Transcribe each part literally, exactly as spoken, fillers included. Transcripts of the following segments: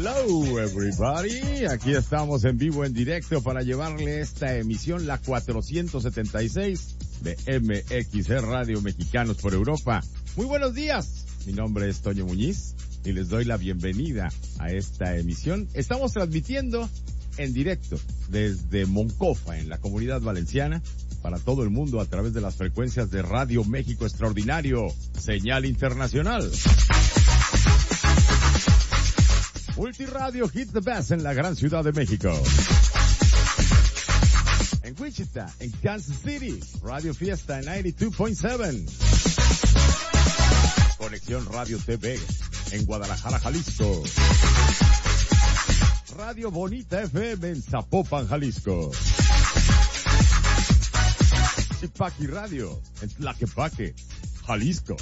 Hello everybody, aquí estamos en vivo, en directo para llevarle esta emisión, la cuatrocientos setenta y seis de M X C Radio Mexicanos por Europa. Muy buenos días, mi nombre es Toño Muñiz y les doy la bienvenida a esta emisión. Estamos transmitiendo en directo desde Moncofa, en la Comunidad Valenciana, para todo el mundo a través de las frecuencias de Radio México Extraordinario, señal internacional. Multiradio Hit the Best en la gran Ciudad de México. En Wichita, en Kansas City, Radio Fiesta en noventa y dos punto siete. Conexión Radio T V en Guadalajara, Jalisco. Radio Bonita F M en Zapopan, Jalisco. Chipaqui Radio en Tlaquepaque, Jalisco.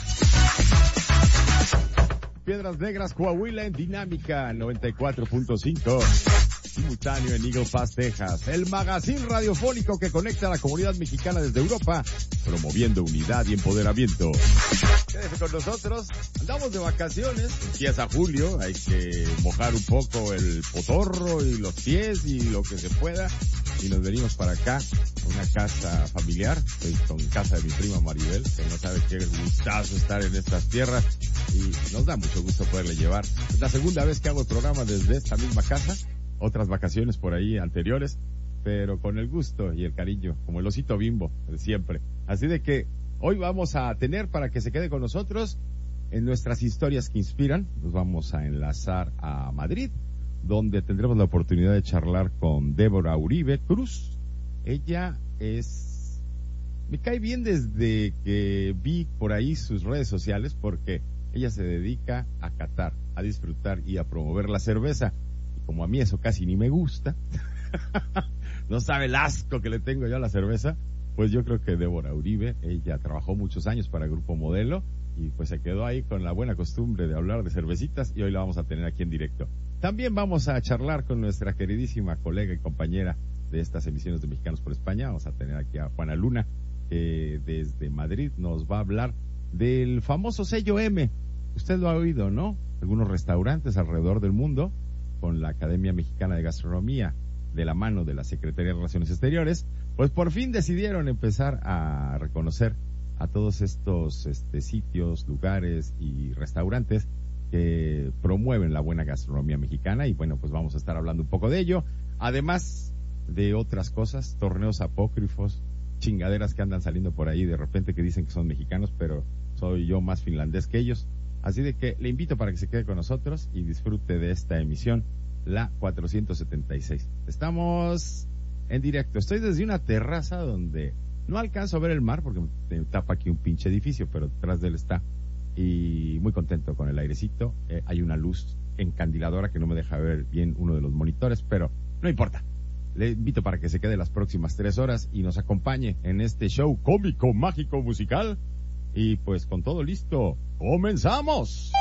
Piedras Negras, Coahuila en Dinámica noventa y cuatro punto cinco. Simultáneo en Eagle Pass, Texas. El magazine radiofónico que conecta a la comunidad mexicana desde Europa, promoviendo unidad y empoderamiento. Quédese con nosotros. Andamos de vacaciones. Empieza julio. Hay que mojar un poco el potorro y los pies y lo que se pueda. Y nos venimos para acá, a una casa familiar. Estoy con casa de mi prima Maribel, que no sabe qué gustazo estar en estas tierras. Y nos da mucho gusto poderle llevar. Es la segunda vez que hago el programa desde esta misma casa. Otras vacaciones por ahí anteriores, pero con el gusto y el cariño, como el osito Bimbo de siempre. Así de que hoy vamos a tener, para que se quede con nosotros, en nuestras historias que inspiran, nos vamos a enlazar a Madrid, donde tendremos la oportunidad de charlar con Débora Uribe Cruz. Ella es... me cae bien desde que vi por ahí sus redes sociales, porque ella se dedica a catar, a disfrutar y a promover la cerveza. Como a mí eso casi ni me gusta, no sabe el asco que le tengo yo a la cerveza, pues yo creo que Débora Uribe, ella trabajó muchos años para Grupo Modelo y pues se quedó ahí con la buena costumbre de hablar de cervecitas y hoy la vamos a tener aquí en directo. También vamos a charlar con nuestra queridísima colega y compañera de estas emisiones de Mexicanos por España. Vamos a tener aquí a Juana Luna, que desde Madrid nos va a hablar del famoso sello M. Usted lo ha oído, ¿no? Algunos restaurantes alrededor del mundo, con la Academia Mexicana de Gastronomía, de la mano de la Secretaría de Relaciones Exteriores, pues por fin decidieron empezar a reconocer a todos estos este, sitios, lugares y restaurantes que promueven la buena gastronomía mexicana. Y bueno, pues vamos a estar hablando un poco de ello, además de otras cosas, torneos apócrifos, chingaderas que andan saliendo por ahí de repente que dicen que son mexicanos, pero soy yo más finlandés que ellos. Así de que le invito para que se quede con nosotros y disfrute de esta emisión, la cuatrocientos setenta y seis. Estamos en directo. Estoy desde una terraza donde no alcanzo a ver el mar porque me tapa aquí un pinche edificio, pero detrás de él está. Y muy contento con el airecito. Eh, hay una luz encandiladora que no me deja ver bien uno de los monitores, pero no importa. Le invito para que se quede las próximas tres horas y nos acompañe en este show cómico, mágico, musical. Y pues con todo listo, ¡comenzamos!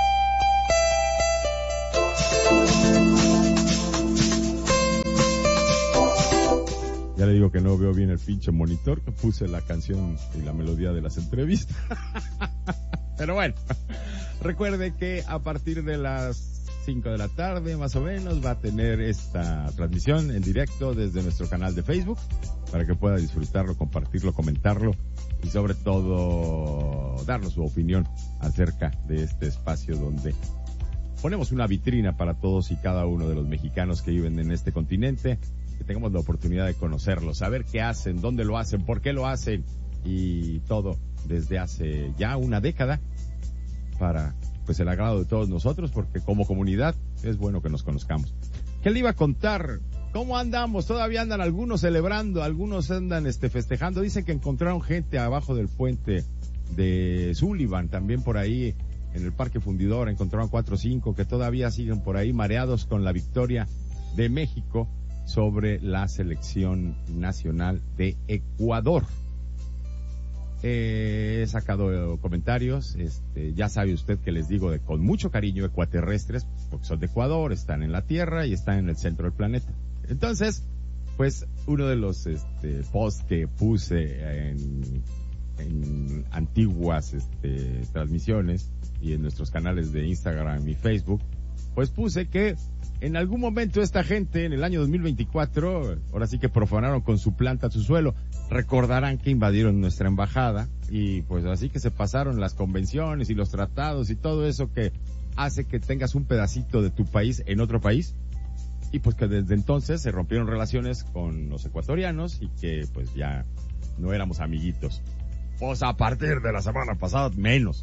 Ya le digo que no veo bien el pinche monitor, que puse la canción y la melodía de las entrevistas. Pero bueno, recuerde que a partir de las cinco de la tarde, más o menos, va a tener esta transmisión en directo desde nuestro canal de Facebook, para que pueda disfrutarlo, compartirlo, comentarlo y sobre todo darnos su opinión acerca de este espacio donde ponemos una vitrina para todos y cada uno de los mexicanos que viven en este continente, que tengamos la oportunidad de conocerlos, saber qué hacen, dónde lo hacen, por qué lo hacen y todo desde hace ya una década para pues el agrado de todos nosotros, porque como comunidad es bueno que nos conozcamos. ¿Qué le iba a contar? ¿Cómo andamos? Todavía andan algunos celebrando, algunos andan este festejando. Dicen que encontraron gente abajo del puente de Sullivan, también por ahí en el Parque Fundidor, encontraron cuatro o cinco que todavía siguen por ahí mareados con la victoria de México sobre la selección nacional de Ecuador. Eh, he sacado comentarios, este, ya sabe usted que les digo de con mucho cariño ecuaterrestres, porque son de Ecuador, están en la Tierra y están en el centro del planeta. Entonces, pues uno de los este, posts que puse en, en antiguas este, transmisiones y en nuestros canales de Instagram y Facebook, pues puse que en algún momento esta gente, en el año dos mil veinticuatro, ahora sí que profanaron con su planta su suelo, recordarán que invadieron nuestra embajada y pues así que se pasaron las convenciones y los tratados y todo eso que hace que tengas un pedacito de tu país en otro país. Y pues que desde entonces se rompieron relaciones con los ecuatorianos y que pues ya no éramos amiguitos. Pues a partir de la semana pasada, menos.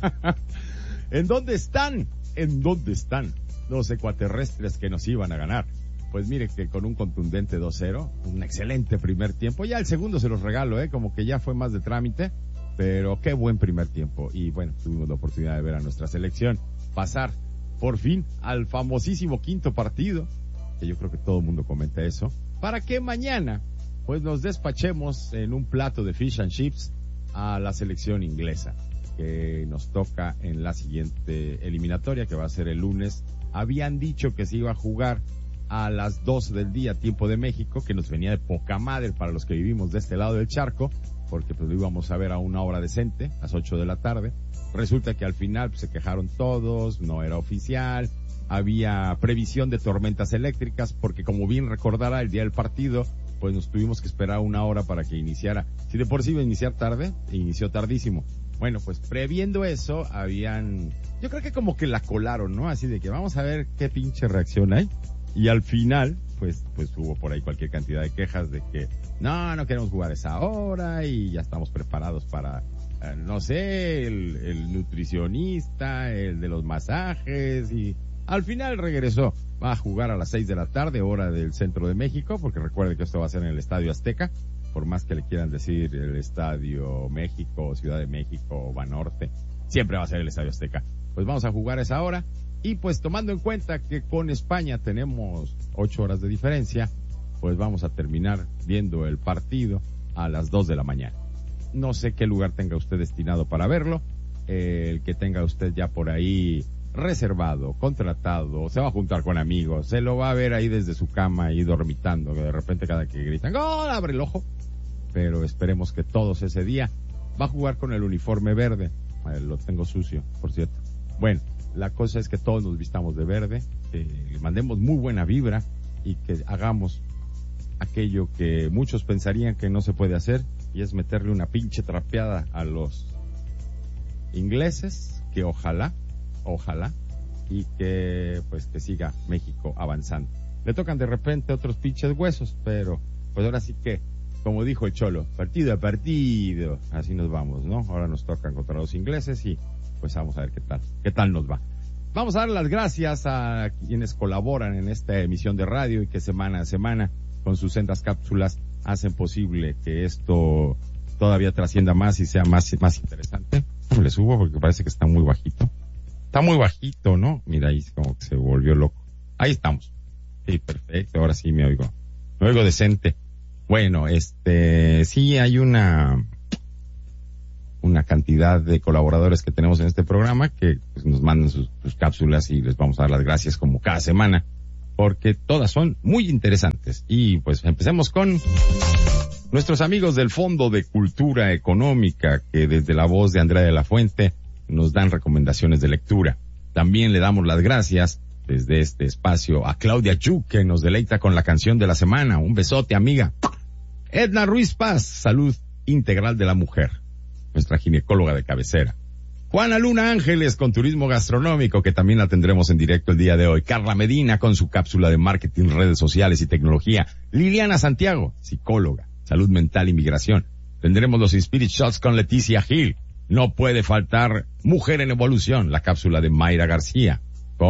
¿En dónde están? ¿En dónde están los extraterrestres que nos iban a ganar? Pues mire que con un contundente dos cero, un excelente primer tiempo. Ya el segundo se los regalo, eh, como que ya fue más de trámite, pero qué buen primer tiempo. Y bueno, tuvimos la oportunidad de ver a nuestra selección pasar por fin al famosísimo quinto partido, que yo creo que todo el mundo comenta eso, para que mañana pues nos despachemos en un plato de fish and chips a la selección inglesa, que nos toca en la siguiente eliminatoria, que va a ser el lunes. Habían dicho que se iba a jugar a las dos del día, tiempo de México, que nos venía de poca madre para los que vivimos de este lado del charco, porque pues lo íbamos a ver a una hora decente, a las ocho de la tarde. Resulta que al final pues, se quejaron todos, no era oficial, había previsión de tormentas eléctricas, porque como bien recordará el día del partido, pues nos tuvimos que esperar una hora para que iniciara. Si de por sí iba a iniciar tarde, inició tardísimo. Bueno, pues previendo eso, habían, yo creo que como que la colaron, ¿no? Así de que vamos a ver qué pinche reacción hay. Y al final, pues, pues hubo por ahí cualquier cantidad de quejas de que, no, no queremos jugar esa hora y ya estamos preparados para, eh, no sé, el, el nutricionista, el de los masajes, y al final regresó. Va a jugar a las seis de la tarde, hora del centro de México, porque recuerde que esto va a ser en el Estadio Azteca, por más que le quieran decir el Estadio México, Ciudad de México o Banorte, siempre va a ser el Estadio Azteca. Pues vamos a jugar a esa hora, y pues tomando en cuenta que con España tenemos ocho horas de diferencia, pues vamos a terminar viendo el partido a las dos de la mañana. No sé qué lugar tenga usted destinado para verlo, eh, el que tenga usted ya por ahí reservado, contratado, se va a juntar con amigos, se lo va a ver ahí desde su cama y dormitando, que de repente cada que gritan, ¡gol!, abre el ojo. Pero esperemos que todos ese día va a jugar con el uniforme verde. Eh, lo tengo sucio, por cierto. Bueno, la cosa es que todos nos vistamos de verde, que le mandemos muy buena vibra y que hagamos aquello que muchos pensarían que no se puede hacer, y es meterle una pinche trapeada a los ingleses, que ojalá Ojalá, y que pues que siga México avanzando. Le tocan de repente otros pinches huesos, pero pues ahora sí que, como dijo el Cholo, partido a partido, así nos vamos, ¿no? Ahora nos tocan contra los ingleses y pues vamos a ver qué tal, qué tal nos va. Vamos a dar las gracias a quienes colaboran en esta emisión de radio y que semana a semana con sus sendas cápsulas hacen posible que esto todavía trascienda más y sea más, más interesante. Le subo porque parece que está muy bajito. Está muy bajito, ¿no? Mira, ahí como que se volvió loco. Ahí estamos. Sí, perfecto. Ahora sí me oigo. Me oigo decente. Bueno, este, sí hay una, una cantidad de colaboradores que tenemos en este programa que pues, nos mandan sus, sus cápsulas y les vamos a dar las gracias como cada semana, porque todas son muy interesantes. Y pues empecemos con nuestros amigos del Fondo de Cultura Económica, que desde la voz de Andrea de la Fuente nos dan recomendaciones de lectura. También le damos las gracias desde este espacio a Claudia Yu, que nos deleita con la canción de la semana. Un besote, amiga. Edna Ruiz Paz, Salud Integral de la Mujer, nuestra ginecóloga de cabecera. Juana Luna Ángeles con Turismo Gastronómico, que también la tendremos en directo el día de hoy. Carla Medina con su cápsula de marketing, redes sociales y tecnología. Liliana Santiago, psicóloga, salud mental y migración. Tendremos los Spirit Shots con Leticia Gil. No puede faltar Mujer en Evolución, la cápsula de Mayra García,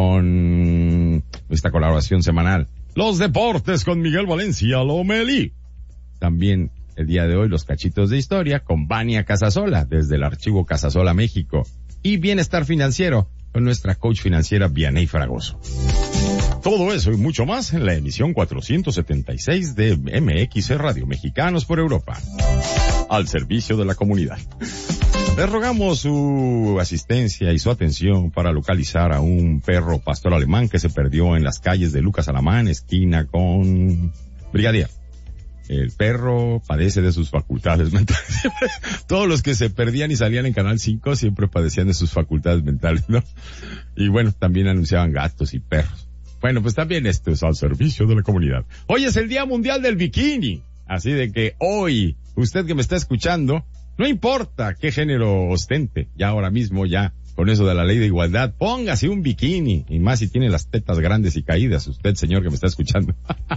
con esta colaboración semanal. Los deportes con Miguel Valencia Lomelí. También el día de hoy los cachitos de historia con Vania Casasola, desde el Archivo Casasola, México. Y Bienestar Financiero con nuestra coach financiera Vianey Fragoso. Todo eso y mucho más en la emisión cuatrocientos setenta y seis de M X Radio, Mexicanos por Europa. Al servicio de la comunidad. Les rogamos su asistencia y su atención para localizar a un perro pastor alemán que se perdió en las calles de Lucas Alamán, esquina con Brigadier. El perro padece de sus facultades mentales. Todos los que se perdían y salían en Canal cinco siempre padecían de sus facultades mentales, ¿no? Y bueno, también anunciaban gatos y perros. Bueno, Bueno, pues también esto es al servicio de la comunidad. Hoy es el Día Mundial del Bikini. Así de que hoy, usted que me está escuchando, no importa qué género ostente, ya ahora mismo, ya con eso de la ley de igualdad, póngase un bikini, y más si tiene las tetas grandes y caídas, usted señor que me está escuchando.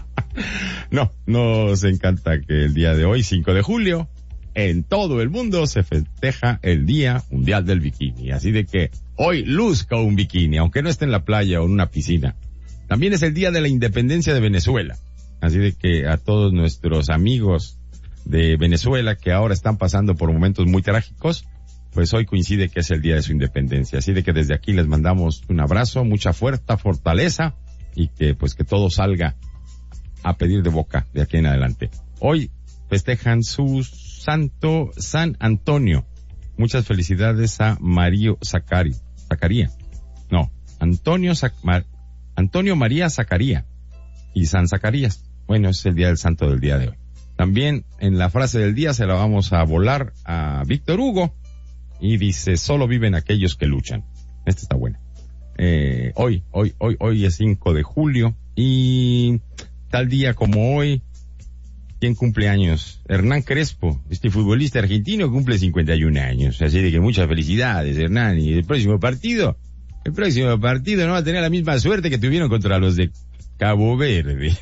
No, nos encanta que el día de hoy, cinco de julio, en todo el mundo se festeja el Día Mundial del Bikini. Así de que hoy luzca un bikini, aunque no esté en la playa o en una piscina. También es el Día de la Independencia de Venezuela. Así de que a todos nuestros amigos de Venezuela que ahora están pasando por momentos muy trágicos, pues hoy coincide que es el día de su independencia. Así de que desde aquí les mandamos un abrazo, mucha fuerza, fortaleza y que pues que todo salga a pedir de boca de aquí en adelante. Hoy festejan su santo San Antonio. Muchas felicidades a Mario Zacari, Zacaría. No, Antonio Zac, Mar, Antonio María Zacaría y San Zacarías. Bueno, es el día del santo del día de hoy. También en la frase del día se la vamos a volar a Víctor Hugo y dice, solo viven aquellos que luchan. Esta está buena. Eh, hoy, hoy, hoy, hoy es cinco de julio y tal día como hoy, ¿quién cumple años? Hernán Crespo, este futbolista argentino cumple cincuenta y un años. Así de que muchas felicidades, Hernán. Y el próximo partido, el próximo partido no va a tener la misma suerte que tuvieron contra los de Cabo Verde.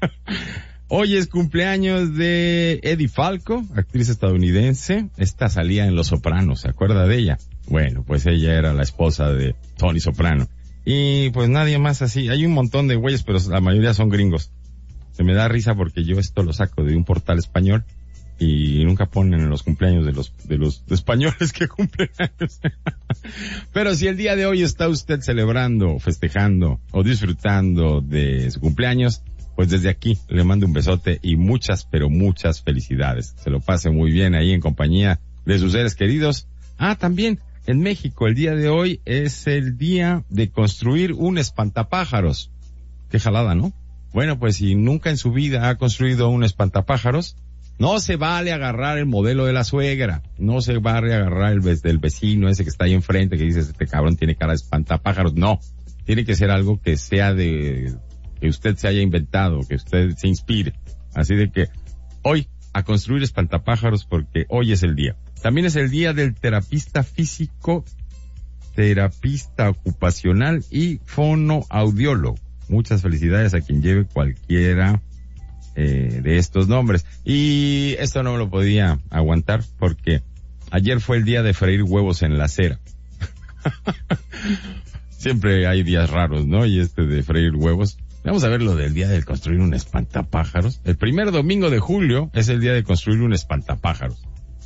Hoy es cumpleaños de Eddie Falco, actriz estadounidense. Esta salía en Los Sopranos, ¿se acuerda de ella? Bueno, pues ella era la esposa de Tony Soprano. Y pues nadie más así. Hay un montón de güeyes, pero la mayoría son gringos. Se me da risa porque yo esto lo saco de un portal español y nunca ponen en los cumpleaños de los de los españoles que cumplen años. Pero si el día de hoy está usted celebrando, festejando o disfrutando de su cumpleaños, pues desde aquí le mando un besote y muchas, pero muchas felicidades. Se lo pase muy bien ahí en compañía de sus seres queridos. Ah, también en México el día de hoy es el día de construir un espantapájaros. Qué jalada, ¿no? Bueno, pues si nunca en su vida ha construido un espantapájaros, no se vale agarrar el modelo de la suegra, no se vale agarrar el del vecino ese que está ahí enfrente que dice, este cabrón tiene cara de espantapájaros. No, tiene que ser algo que sea de, que usted se haya inventado, que usted se inspire. Así de que hoy a construir espantapájaros porque hoy es el día. También es el día del terapista físico, terapista ocupacional y fonoaudiólogo. Muchas felicidades a quien lleve cualquiera eh, de estos nombres. Y esto no me lo podía aguantar porque ayer fue el día de freír huevos en la acera. Siempre hay días raros, ¿no? Y este de freír huevos. Vamos a ver lo del día de construir un espantapájaros. El primer domingo de julio es el día de construir un espantapájaros.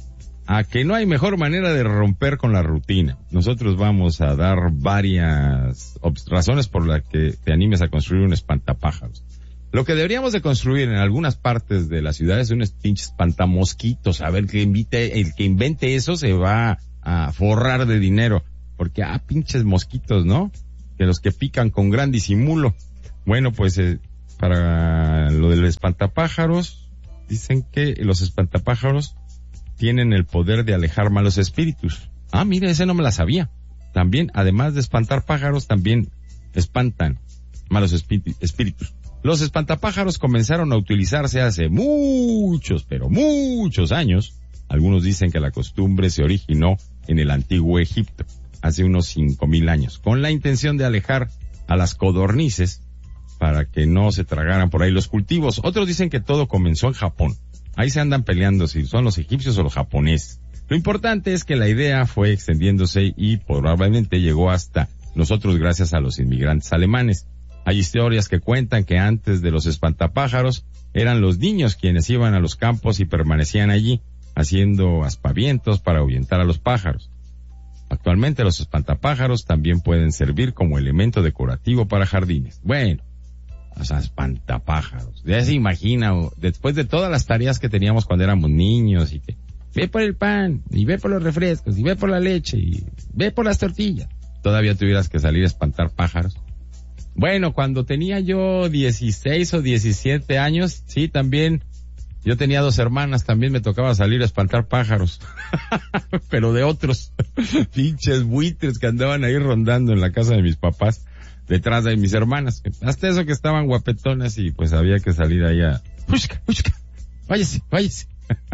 A que no hay mejor manera de romper con la rutina. Nosotros vamos a dar varias razones por las que te animes a construir un espantapájaros. Lo que deberíamos de construir en algunas partes de la ciudad es unos pinches espantamosquitos. A ver, que invite, el que invente eso se va a forrar de dinero. Porque, ah, pinches mosquitos, ¿no? Que los que pican con gran disimulo. Bueno, pues, eh, para lo del espantapájaros, dicen que los espantapájaros tienen el poder de alejar malos espíritus. Ah, mire, ese no me la sabía. También, además de espantar pájaros, también espantan malos espí- espíritus. Los espantapájaros comenzaron a utilizarse hace muchos, pero muchos años. Algunos dicen que la costumbre se originó en el antiguo Egipto, hace unos cinco mil años, con la intención de alejar a las codornices para que no se tragaran por ahí los cultivos. Otros dicen que todo comenzó en Japón. Ahí se andan peleando si son los egipcios o los japoneses. Lo importante es que la idea fue extendiéndose y probablemente llegó hasta nosotros gracias a los inmigrantes alemanes. Hay historias que cuentan que antes de los espantapájaros eran los niños quienes iban a los campos y permanecían allí haciendo aspavientos para ahuyentar a los pájaros. Actualmente los espantapájaros también pueden servir como elemento decorativo para jardines. Bueno, o sea, espantapájaros. Ya se imagina, después de todas las tareas que teníamos cuando éramos niños y que ve por el pan, y ve por los refrescos, y ve por la leche, y ve por las tortillas, todavía tuvieras que salir a espantar pájaros. Bueno, cuando tenía yo dieciséis o diecisiete años, sí, también, yo tenía dos hermanas, también me tocaba salir a espantar pájaros. Pero de otros pinches buitres que andaban ahí rondando en la casa de mis papás. detrás de mis hermanas. Hasta eso que estaban guapetonas y pues había que salir ahí a... ¡Ushka, ushka! ¡Váyase, váyase!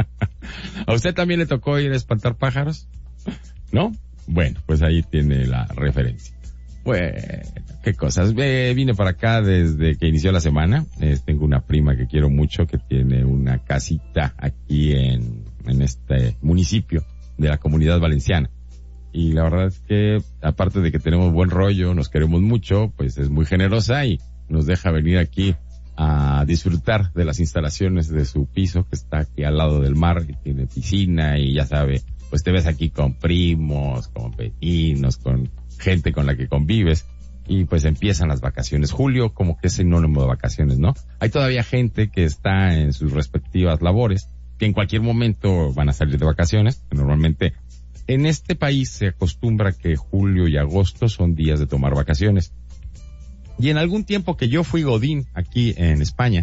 ¿A usted también le tocó ir a espantar pájaros? ¿No? Bueno, pues ahí tiene la referencia. Bueno, qué cosas. Eh, vine para acá desde que inició la semana. Eh, tengo una prima que quiero mucho que tiene una casita aquí en, en este municipio de la Comunidad Valenciana. Y la verdad es que, aparte de que tenemos buen rollo, nos queremos mucho, pues es muy generosa y nos deja venir aquí a disfrutar de las instalaciones de su piso, que está aquí al lado del mar, que tiene piscina y ya sabe, pues te ves aquí con primos, con vecinos, con gente con la que convives, y pues empiezan las vacaciones. Julio como que es sinónimo de vacaciones, ¿no? Hay todavía gente que está en sus respectivas labores, que en cualquier momento van a salir de vacaciones. Normalmente en este país se acostumbra que julio y agosto son días de tomar vacaciones. Y en algún tiempo que yo fui godín aquí en España,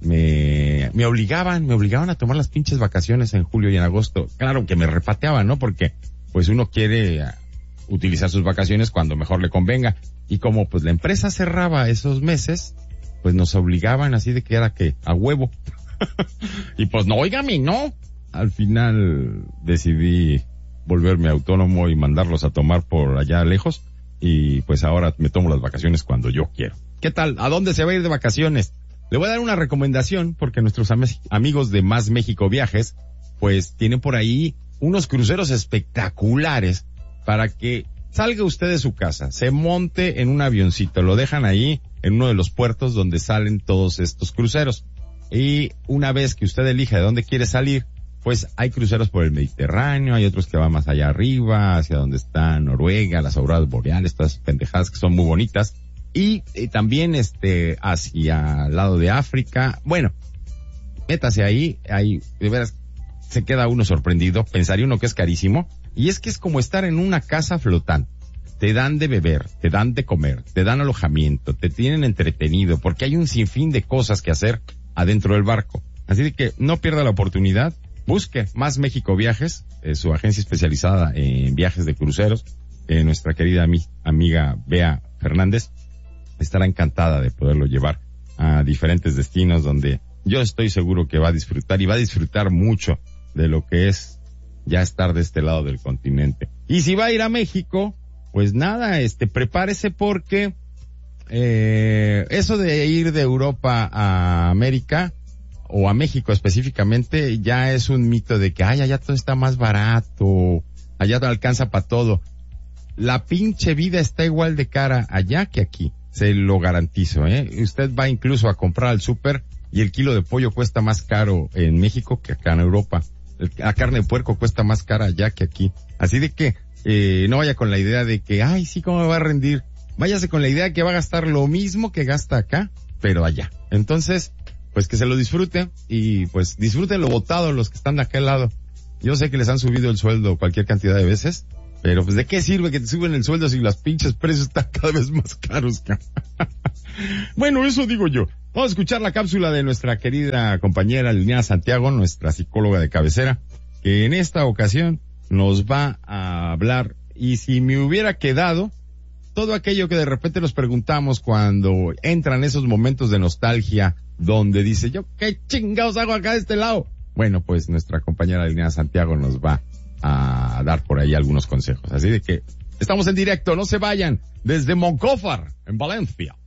me, me obligaban, me obligaban a tomar las pinches vacaciones en julio y en agosto. Claro que me repateaban, ¿no? Porque pues uno quiere utilizar sus vacaciones cuando mejor le convenga. Y como pues la empresa cerraba esos meses, pues nos obligaban así de que era que a huevo. Y pues no, óigame, no. Al final decidí volverme autónomo y mandarlos a tomar por allá lejos. Y pues ahora me tomo las vacaciones cuando yo quiero. ¿Qué tal? ¿A dónde se va a ir de vacaciones? Le voy a dar una recomendación porque nuestros am- amigos de Más México Viajes pues tienen por ahí unos cruceros espectaculares para que salga usted de su casa, se monte en un avioncito, lo dejan ahí en uno de los puertos donde salen todos estos cruceros. Y una vez que usted elija de dónde quiere salir, pues hay cruceros por el Mediterráneo, hay otros que van más allá arriba, hacia donde está Noruega, las auroras boreales, todas esas pendejadas que son muy bonitas. Y, y también este hacia el lado de África. Bueno, métase ahí, ahí de veras se queda uno sorprendido, pensaría uno que es carísimo, y es que es como estar en una casa flotante. Te dan de beber, te dan de comer, te dan alojamiento, te tienen entretenido, porque hay un sinfín de cosas que hacer adentro del barco. Así de que no pierda la oportunidad, busque Más México Viajes, eh, su agencia especializada en viajes de cruceros. Eh, nuestra querida ami- amiga Bea Fernández estará encantada de poderlo llevar a diferentes destinos donde yo estoy seguro que va a disfrutar y va a disfrutar mucho de lo que es ya estar de este lado del continente. Y si va a ir a México, pues nada, este, prepárese porque eh, eso de ir de Europa a América o a México específicamente ya es un mito de que ay, allá todo está más barato, allá te alcanza para todo. La pinche vida está igual de cara allá que aquí, se lo garantizo, ¿eh? Usted va incluso a comprar al súper y el kilo de pollo cuesta más caro en México que acá en Europa. La carne de puerco cuesta más cara allá que aquí. Así de que eh, no vaya con la idea de que, ay, sí, ¿cómo me va a rendir? Váyase con la idea de que va a gastar lo mismo que gasta acá, pero allá. Entonces, pues que se lo disfrute y pues disfruten lo botado los que están de aquel lado. Yo sé que les han subido el sueldo cualquier cantidad de veces, pero pues ¿de qué sirve que te suben el sueldo si los pinches precios están cada vez más caros? Bueno, eso digo yo. Vamos a escuchar la cápsula de nuestra querida compañera Liliana Santiago, nuestra psicóloga de cabecera, que en esta ocasión nos va a hablar, y si me hubiera quedado, todo aquello que de repente nos preguntamos cuando entran esos momentos de nostalgia, donde dice yo, ¿qué chingados hago acá de este lado? Bueno, pues nuestra compañera Liliana Santiago nos va a dar por ahí algunos consejos. Así de que estamos en directo, no se vayan, desde Moncófar, en Valencia.